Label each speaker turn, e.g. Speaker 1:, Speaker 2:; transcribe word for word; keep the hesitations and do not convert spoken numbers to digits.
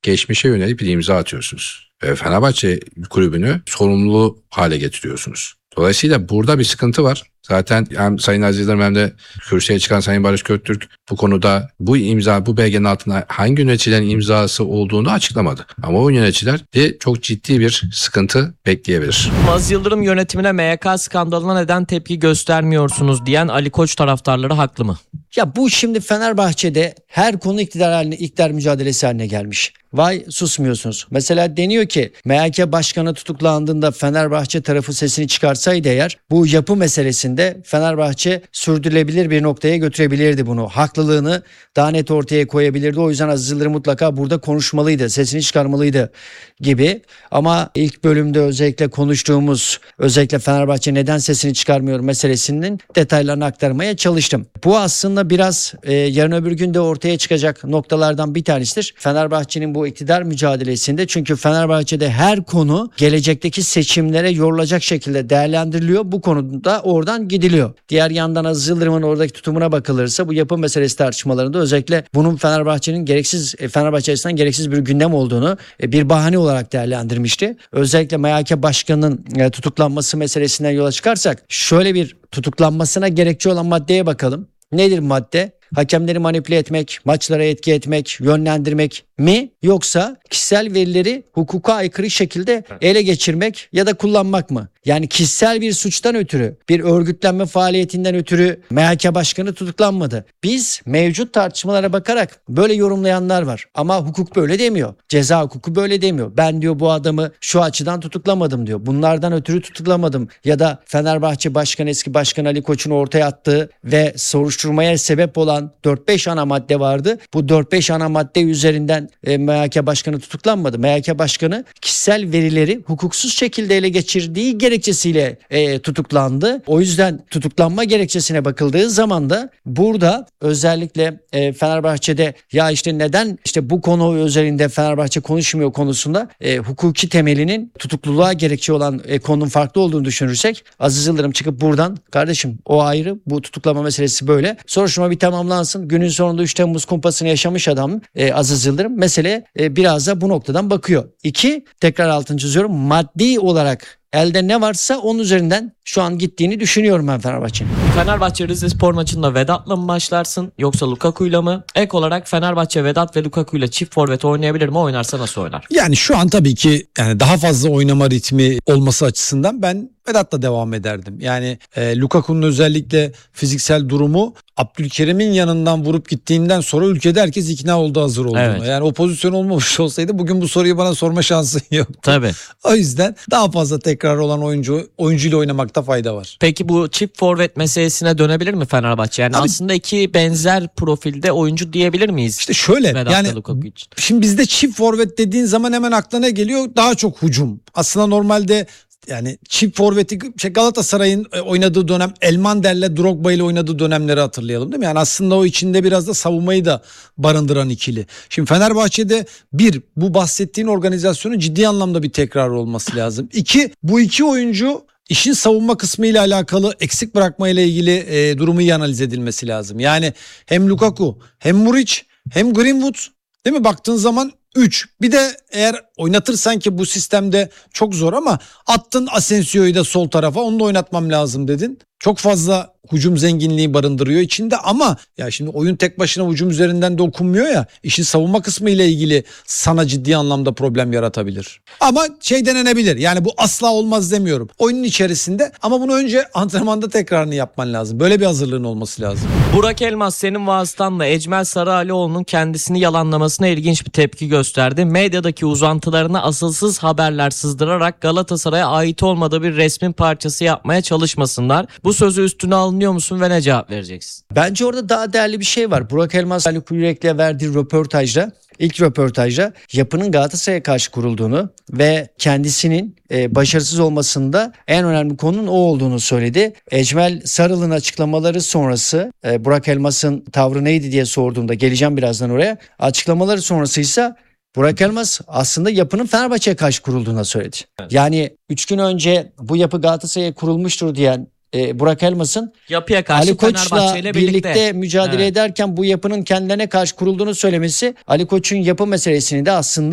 Speaker 1: geçmişe yönelik bir imza atıyorsunuz. Ve Fenerbahçe kulübünü sorumlu hale getiriyorsunuz. Dolayısıyla burada bir sıkıntı var. Zaten hem Sayın Aziz Yıldırım hem de kürsüye çıkan Sayın Barış Göktürk bu konuda bu imza, bu belgenin altında hangi yöneticilerin imzası olduğunu açıklamadı. Ama o yöneticiler de çok ciddi bir sıkıntı bekleyebilir.
Speaker 2: Aziz Yıldırım yönetimine M Y K skandalına neden tepki göstermiyorsunuz diyen Ali Koç taraftarları haklı mı?
Speaker 3: Ya bu şimdi Fenerbahçe'de her konu iktidar haline, iktidar mücadelesi haline gelmiş. Vay susmuyorsunuz. Mesela deniyor ki M H K başkanı tutuklandığında Fenerbahçe tarafı sesini çıkarsaydı eğer bu yapı meselesinde Fenerbahçe sürdürülebilir bir noktaya götürebilirdi bunu. Haklılığını daha net ortaya koyabilirdi. O yüzden Aziz Yıldırım mutlaka burada konuşmalıydı, sesini çıkarmalıydı gibi. Ama ilk bölümde özellikle konuştuğumuz, özellikle Fenerbahçe neden sesini çıkarmıyor meselesinin detaylarını aktarmaya çalıştım. Bu aslında biraz e, yarın öbür gün de ortaya çıkacak noktalardan bir tanesidir. Fenerbahçe'nin bu iktidar mücadelesinde, çünkü Fenerbahçe'de her konu gelecekteki seçimlere yorulacak şekilde değerlendiriliyor. Bu konuda oradan gidiliyor. Diğer yandan Aziz Yıldırım'ın oradaki tutumuna bakılırsa bu yapı meselesi tartışmalarında özellikle bunun Fenerbahçe'nin gereksiz Fenerbahçe açısından gereksiz bir gündem olduğunu bir bahane olarak değerlendirmişti. Özellikle M H K başkanının tutuklanması meselesinden yola çıkarsak şöyle bir tutuklanmasına gerekçe olan maddeye bakalım. Nedir madde? Hakemleri manipüle etmek, maçlara etki etmek, yönlendirmek mi? Yoksa kişisel verileri hukuka aykırı şekilde ele geçirmek ya da kullanmak mı? Yani kişisel bir suçtan ötürü, bir örgütlenme faaliyetinden ötürü M H K başkanı tutuklanmadı. Biz mevcut tartışmalara bakarak böyle yorumlayanlar var. Ama hukuk böyle demiyor. Ceza hukuku böyle demiyor. Ben diyor bu adamı şu açıdan tutuklamadım diyor. Bunlardan ötürü tutuklamadım. Ya da Fenerbahçe Başkanı, eski Başkan Ali Koç'un ortaya attığı ve soruşturmaya sebep olan dört beş ana madde vardı. Bu dört beş ana madde üzerinden e, M H K başkanı tutuklanmadı. M H K başkanı kişisel verileri hukuksuz şekilde ele geçirdiği gerekçesiyle e, tutuklandı. O yüzden tutuklanma gerekçesine bakıldığı zaman da burada özellikle e, Fenerbahçe'de ya işte neden işte bu konu üzerinde Fenerbahçe konuşmuyor konusunda e, hukuki temelinin tutukluluğa gerekçe olan e, konunun farklı olduğunu düşünürsek Aziz Yıldırım çıkıp buradan kardeşim o ayrı, bu tutuklama meselesi böyle. Soruşturma bir tamamlansın. Günün sonunda üç Temmuz kumpasını yaşamış adam e, Aziz Yıldırım mesele e, biraz da bu noktadan bakıyor. İki, tekrar altını çiziyorum, maddi olarak elde ne varsa onun üzerinden şu an gittiğini düşünüyorum ben Fenerbahçe'nin.
Speaker 2: Fenerbahçe Rizespor maçında Vedat'la mı başlarsın yoksa Lukaku'yla mı? Ek olarak Fenerbahçe Vedat ve Lukaku'yla çift forvet oynayabilir mi? Oynarsa nasıl oynar?
Speaker 4: Yani şu an tabii ki yani daha fazla oynama ritmi olması açısından ben Vedat'la devam ederdim. Yani e, Lukaku'nun özellikle fiziksel durumu Abdülkerim'in yanından vurup gittiğinden sonra ülkede herkes ikna oldu hazır olduğuna.
Speaker 2: Evet.
Speaker 4: Yani o pozisyon olmamış olsaydı bugün bu soruyu bana sorma şansın yok.
Speaker 2: Tabii.
Speaker 4: O yüzden daha fazla tekrar olan oyuncu oyuncuyla oynamakta fayda var.
Speaker 2: Peki bu çift forvet meselesine dönebilir mi Fenerbahçe? Yani
Speaker 4: Abi,
Speaker 2: aslında iki benzer profilde oyuncu diyebilir miyiz?
Speaker 4: İşte şöyle
Speaker 2: Vedat'la
Speaker 4: yani
Speaker 2: Lukaku için.
Speaker 4: şimdi bizde çift forvet dediğin zaman hemen aklına geliyor daha çok hücum. Aslında normalde yani çift forveti şey Galatasaray'ın oynadığı dönem Elmander'le Drogba ile oynadığı dönemleri hatırlayalım değil mi? Yani aslında o içinde biraz da savunmayı da barındıran ikili. Şimdi Fenerbahçe'de bir, bu bahsettiğin organizasyonun ciddi anlamda bir tekrar olması lazım. İki, bu iki oyuncu İşin savunma kısmı ile alakalı eksik bırakma ile ilgili e, durumu iyi analiz edilmesi lazım. Yani hem Lukaku hem Muric hem Greenwood değil mi? Baktığın zaman üç. Bir de eğer oynatırsan ki bu sistemde çok zor ama attın Asensio'yu da sol tarafa, onu da oynatmam lazım dedin. Çok fazla hücum zenginliği barındırıyor içinde ama ya şimdi oyun tek başına hücum üzerinden de okunmuyor ya, işin savunma kısmı ile ilgili sana ciddi anlamda problem yaratabilir. Ama şey denenebilir, yani bu asla olmaz demiyorum. Oyunun içerisinde ama bunu önce antrenmanda tekrarını yapman lazım. Böyle bir hazırlığın olması lazım.
Speaker 2: Burak Elmas senin vasıtanla Ecmel Sarıalioğlu'nun kendisini yalanlamasına ilginç bir tepki gösterdi. Medyadaki uzantılarına asılsız haberler sızdırarak Galatasaray'a ait olmadığı bir resmin parçası yapmaya çalışmasınlar. Bu sözü üstüne alınıyor musun ve ne cevap vereceksin?
Speaker 3: Bence orada daha değerli bir şey var. Burak Elmas, Haluk Yürek'le verdiği röportajda, ilk röportajda yapının Galatasaray'a karşı kurulduğunu ve kendisinin e, başarısız olmasında en önemli konunun o olduğunu söyledi. Ecmel Sarıl'ın açıklamaları sonrası e, Burak Elmas'ın tavrı neydi diye sorduğumda, geleceğim birazdan oraya, açıklamaları sonrasıysa Burak Elmas aslında yapının Fenerbahçe'ye karşı kurulduğuna söyledi. Evet. Yani üç gün önce bu yapı Galatasaray'a kurulmuştur diyen e, Burak Elmas'ın
Speaker 2: yapıya karşı
Speaker 3: Ali Koç'la
Speaker 2: birlikte,
Speaker 3: birlikte mücadele
Speaker 2: evet.
Speaker 3: ederken bu yapının kendilerine karşı kurulduğunu söylemesi, Ali Koç'un yapı meselesini de aslında